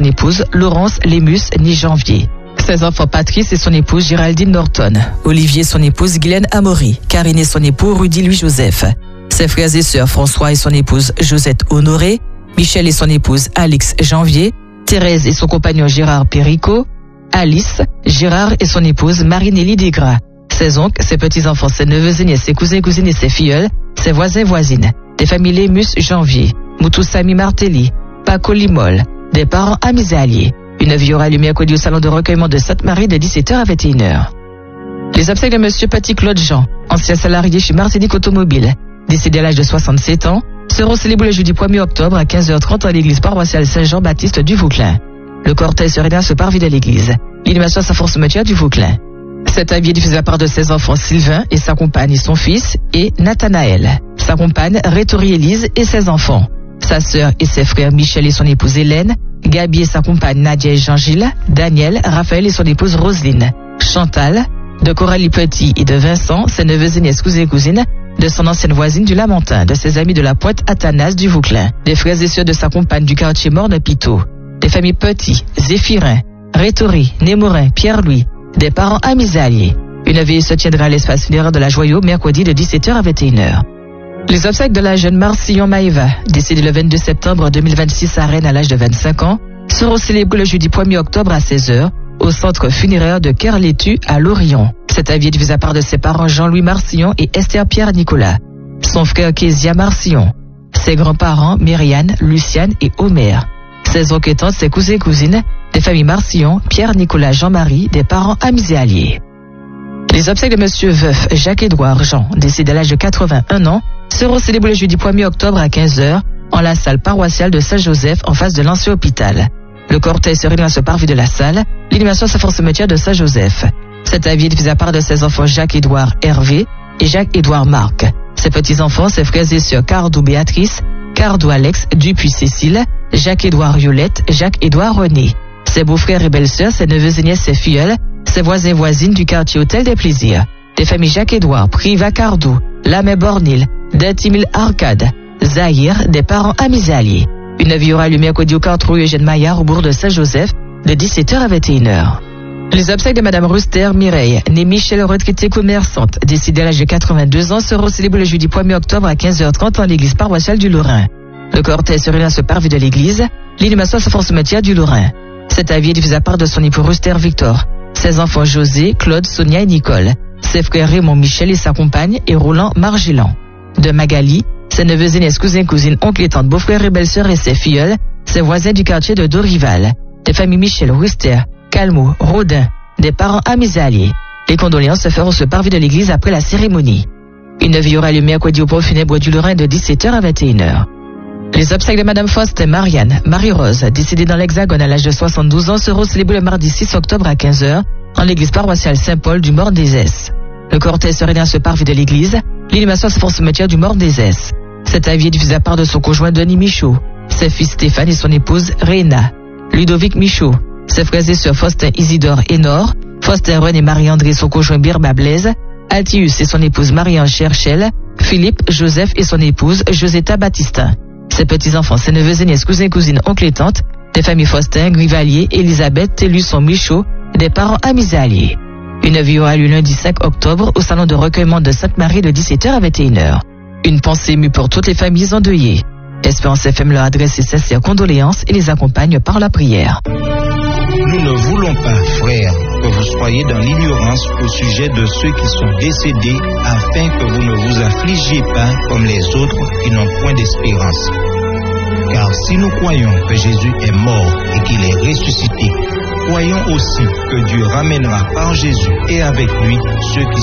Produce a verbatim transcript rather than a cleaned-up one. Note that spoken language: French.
épouse Laurence Lémus, née janvier. Ses enfants Patrice et son épouse Géraldine Norton. Olivier, son épouse Guylaine Amaury. Karine et son époux Rudy Louis-Joseph. Ses frères et sœurs François et son épouse Josette Honoré. Michel et son épouse Alix Janvier. Thérèse et son compagnon Gérard Péricot. Alice, Gérard et son épouse Marie-Nélie Desgras. Ses oncles, ses petits-enfants, ses neveux et nièces, ses cousins et cousines et ses filleuls, ses voisins et voisines. Des familles Lémus Janvier. Moutoussami Martelly. Paco Limol. Des parents amis et alliés. Une œuvre aura lieu mercredi au salon de recueillement de Sainte-Marie de dix-sept heures à vingt et une heures. Les obsèques de Monsieur Petit-Claude Jean, ancien salarié chez Martinique Automobile, décédé à l'âge de soixante-sept ans, seront célébrés le jeudi premier octobre à quinze heures trente à l'église paroissiale Saint-Jean-Baptiste du Vauclin. Le cortège se réunira sur parvis de l'église. L'inhumation à sa force cimetière du Vauclin. Cet avis est diffusé à part de ses enfants Sylvain et sa compagne et son fils, et Nathanaël, sa compagne Rétori Élise et ses enfants, sa sœur et ses frères Michel et son épouse Hélène, Gabi et sa compagne Nadia et Jean-Gilles, Daniel, Raphaël et son épouse Roselyne, Chantal, de Coralie Petit et de Vincent, ses neveux et nièces, cousins et cousines, de son ancienne voisine du Lamentin, de ses amis de la Pointe Athanase du Vauclin, des frères et sœurs de sa compagne du quartier Morne-Pitot, des familles Petit, Zéphirin, Rétori, Némorin, Pierre-Louis, des parents amis et alliés. Une veillée se tiendra à l'espace funéraire de la Joyau mercredi de dix-sept heures à vingt et une heures. Les obsèques de la jeune Marcillon Maëva, décédée le vingt-deux septembre deux mille vingt-six à Rennes à l'âge de vingt-cinq ans, seront célébrées le jeudi premier octobre à seize heures au centre funéraire de Kerlétu à Lorient. Cet avis est diffusé à part de ses parents Jean-Louis Marcillon et Esther Pierre Nicolas, son frère Kézia Marcillon, ses grands-parents Myriane, Luciane et Omer, ses oncles et tantes, ses cousins et cousines, des familles Marcillon, Pierre Nicolas Jean-Marie, des parents amis et alliés. Les obsèques de Monsieur Veuf Jacques-Édouard Jean, décédé à l'âge de quatre-vingt-un ans, seront célébrés le jeudi premier octobre à quinze heures en la salle paroissiale de Saint-Joseph en face de l'ancien hôpital. Le cortège se réunira sur parvis de la salle, l'inhumation à sa force cimetière de Saint-Joseph. Cet avis est diffusé à part de ses enfants Jacques-Édouard Hervé et Jacques-Édouard Marc, ses petits-enfants, ses frères et sœurs Cardou Béatrice, Cardou Alex, Dupuis Cécile, Jacques-Édouard Violette, Jacques-Édouard René, ses beaux-frères et belles-sœurs, ses neveux et nièces, ses filleuls, ses voisins et voisines du quartier Hôtel des Plaisirs, des familles Jacques-Édouard, Priva Cardou, Lamé Bornil, Dentimil Arcade, Zahir, des parents amis et alliés. Une œuvre aura lieu mercredi au quartier rue Eugène Maillard au bourg de Saint-Joseph de dix-sept heures à vingt et une heures. Les obsèques de Madame Ruster Mireille, née Michel, retraitée commerçante, décédée à l'âge de quatre-vingt-deux ans, seront célébrées le jeudi premier octobre à quinze heures trente en l'église paroissiale du Lorrain. Le cortège se réunira sur parvis de l'église, l'inhumation à sa force cimetière du Lorrain. Cet avis est diffusé à part de son époux Ruster Victor, ses enfants José, Claude, Sonia et Nicole, ses frères Raymond Michel et sa compagne et Roland Margilan. De Magali, ses neveux et nièces, cousins, cousines, oncles et tantes, beaux-frères et belles-sœurs et ses filleuls, ses voisins du quartier de Dorival, des familles Michel, Ruster, Calmo, Rodin, des parents amis et alliés. Les condoléances se feront sur parvis de l'église après la cérémonie. Une œuvre aura lieu mercredi au pont funèbre du Lorrain de dix-sept heures à vingt et une heures. Les obsèques de Madame Faustin Marianne, Marie-Rose, décédée dans l'Hexagone à l'âge de soixante-douze ans, seront célébrées le mardi six octobre à quinze heures en l'église paroissiale Saint-Paul du Morne-des-Esses. Le cortège se réunira sur parvis de l'église, l'inhumation à sa force cimetière du Morne-des-Esses. Cet avis est diffusé à part de son conjoint Denis Michaud, ses fils Stéphane et son épouse Réna, Ludovic Michaud, ses frères et sœurs Faustin Isidore et Nord, Faustin René et Marie-André son conjoint Birba Blaise, Altius et son épouse Marie-Ange Cherchel, Philippe, Joseph et son épouse Josetta Baptistin. Ses petits-enfants, ses neveux et nièces, cousins et cousines, oncles et tantes, des familles Faustin, Grivalier, Elisabeth, Télusson, Michaud, des parents amis et alliés. Une œuvre aura lieu lundi cinq octobre au salon de recueillement de Sainte-Marie de dix-sept heures à vingt et une heures. Une pensée émue pour toutes les familles endeuillées. Espérance F M leur adresse ses sincères condoléances et les accompagne par la prière. Nous ne voulons pas, frères, que vous soyez dans l'ignorance au sujet de ceux qui sont décédés, afin que vous ne vous affligiez pas comme les autres qui n'ont point d'espérance. Car si nous croyons que Jésus est mort et qu'il est ressuscité, croyons aussi que Dieu ramènera par Jésus et avec lui ceux qui